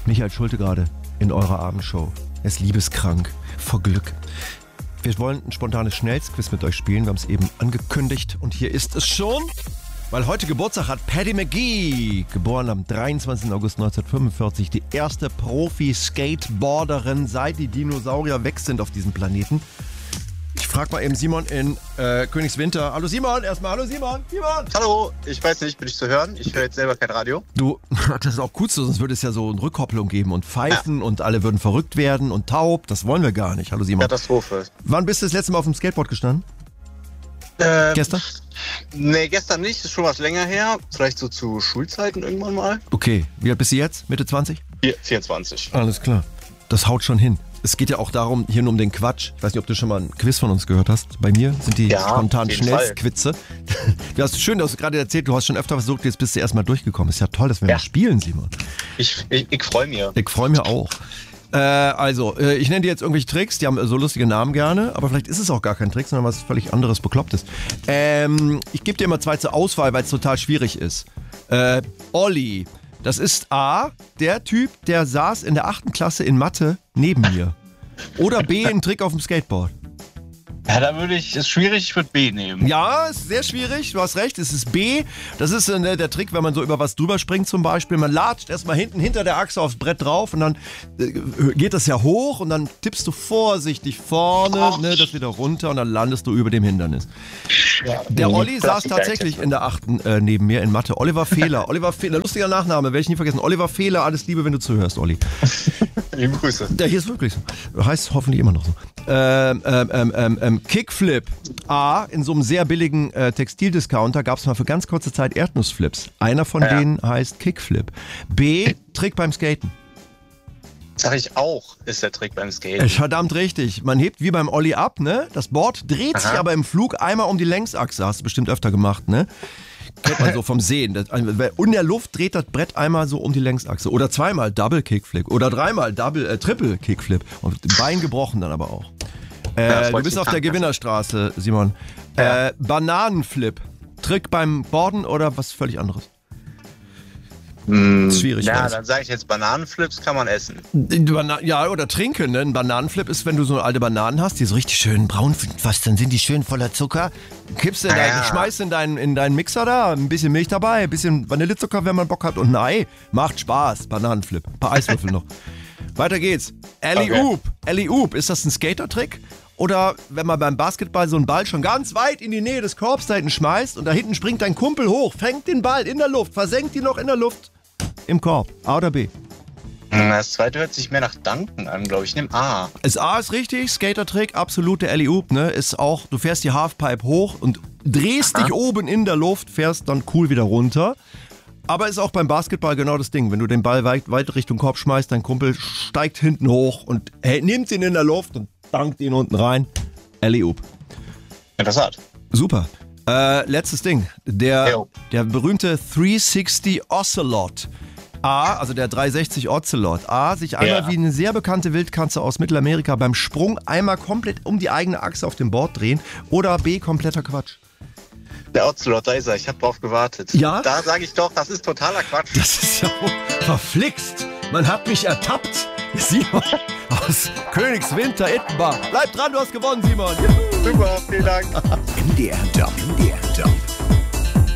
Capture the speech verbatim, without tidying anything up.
Michael Schulte gerade in eurer Abendshow. Er ist liebeskrank vor Glück. Wir wollen ein spontanes Schnellsquiz mit euch spielen. Wir haben es eben angekündigt und hier ist es schon. Weil heute Geburtstag hat Paddy McGee, geboren am dreiundzwanzigsten August neunzehnhundertfünfundvierzig, die erste Profi-Skateboarderin, seit die Dinosaurier weg sind auf diesem Planeten. Ich frag mal eben Simon in äh, Königswinter. Hallo Simon, erstmal hallo Simon. Simon! Hallo, ich weiß nicht, bin ich zu hören? Ich höre jetzt selber kein Radio. Du, das ist auch gut so, sonst würde es ja so eine Rückkopplung geben und pfeifen ja. Und alle würden verrückt werden und taub. Das wollen wir gar nicht. Hallo Simon. Katastrophe. Wann bist du das letzte Mal auf dem Skateboard gestanden? Ähm, gestern? Nee, gestern nicht. Ist schon was länger her. Vielleicht so zu Schulzeiten irgendwann mal. Okay, wie alt bist du jetzt? Mitte zwanzig? vierundzwanzig. Alles klar. Das haut schon hin. Es geht ja auch darum, hier nur um den Quatsch. Ich weiß nicht, ob du schon mal ein Quiz von uns gehört hast. Bei mir sind die ja, spontan Schnellstquizze. Du hast schön, du hast gerade erzählt, du hast schon öfter versucht, jetzt bist du erstmal durchgekommen. Ist ja toll, dass wir ja. mal spielen, Simon. Ich, ich, ich freue mich. Ich freue mich auch. Äh, also, äh, ich nenne dir jetzt irgendwelche Tricks, die haben so lustige Namen gerne, aber vielleicht ist es auch gar kein Trick, sondern was völlig anderes, Beklopptes. Ähm, ich gebe dir immer zwei zur Auswahl, weil es total schwierig ist. Äh, Olli, das ist A, der Typ, der saß in der achten Klasse in Mathe neben mir. Oder B, ein Trick auf dem Skateboard. Ja, da würde ich, ist schwierig, ich würde B nehmen. Ja, ist sehr schwierig, du hast recht, es ist B. Das ist äh, der Trick, wenn man so über was drüber springt zum Beispiel. Man latscht erstmal hinten hinter der Achse aufs Brett drauf und dann äh, geht das ja hoch und dann tippst du vorsichtig vorne, ne, das wieder runter und dann landest du über dem Hindernis. Ja, der Olli saß tatsächlich in der achten äh, neben mir in Mathe. Oliver Fehler. Oliver Fehler, lustiger Nachname, werde ich nie vergessen. Oliver Fehler, alles Liebe, wenn du zuhörst, Olli. Liebe Grüße. Der hier ist wirklich so. Heißt hoffentlich immer noch so. Ähm, ähm, ähm, ähm, Kickflip. A, in so einem sehr billigen äh, Textildiscounter gab es mal für ganz kurze Zeit Erdnussflips. Einer von ja. denen heißt Kickflip. B, Trick beim Skaten. Sag ich auch, ist der Trick beim Skaten. Verdammt richtig. Man hebt wie beim Olli ab, ne? Das Board dreht Aha. sich aber im Flug einmal um die Längsachse. Hast du bestimmt öfter gemacht, ne? Kennt man so vom Sehen. Das, in der Luft dreht das Brett einmal so um die Längsachse. Oder zweimal Double Kickflip. Oder dreimal Double, äh, Triple Kickflip. Und Bein gebrochen dann aber auch. Äh, ja, du bist auf der Gewinnerstraße, Simon. Ja. Äh, Bananenflip. Trick beim Borden oder was völlig anderes? Mm, ist schwierig. Ja, dann sage ich jetzt, Bananenflips kann man essen. Ja, oder trinken. Ne? Ein Bananenflip ist, wenn du so alte Bananen hast, die so richtig schön braun, was, dann sind die schön voller Zucker. Kippst in dein, ja. schmeißt in deinen, in deinen Mixer da, ein bisschen Milch dabei, ein bisschen Vanillezucker, wenn man Bock hat und ein Ei. Macht Spaß, Bananenflip. Ein paar Eiswürfel noch. Weiter geht's. Alley-Oop. Okay. Alley-Oop, ist das ein Skater-Trick? Oder wenn man beim Basketball so einen Ball schon ganz weit in die Nähe des Korbs da hinten schmeißt und da hinten springt dein Kumpel hoch, fängt den Ball in der Luft, versenkt ihn noch in der Luft im Korb. A oder B? Das zweite hört sich mehr nach Danken an, glaube ich. Ich nehme A. Das A ist richtig, Skater-Trick, absolute Alley-Oop, ne? Ist auch, du fährst die Halfpipe hoch und drehst Aha. dich oben in der Luft, fährst dann cool wieder runter. Aber ist auch beim Basketball genau das Ding. Wenn du den Ball weit, weit Richtung Korb schmeißt, dein Kumpel steigt hinten hoch und hey, nimmt ihn in der Luft und dankt ihn unten rein. Alley-Oop. Interessant. Super. Äh, letztes Ding. Der, der berühmte dreihundertsechzig Ocelot. A, also der dreihundertsechzig Ocelot. A, sich einmal ja. wie eine sehr bekannte Wildkatze aus Mittelamerika beim Sprung einmal komplett um die eigene Achse auf dem Board drehen. Oder B, kompletter Quatsch. Der Ocelot, da ist er. Ich habe drauf gewartet. Ja? Da sage ich doch, das ist totaler Quatsch. Das ist ja verflixt. Man hat mich ertappt. Simon aus Königswinter, Ittenbach. Bleib dran, du hast gewonnen, Simon. Juhu. Super, vielen Dank. M D R Jump, M D R Jump.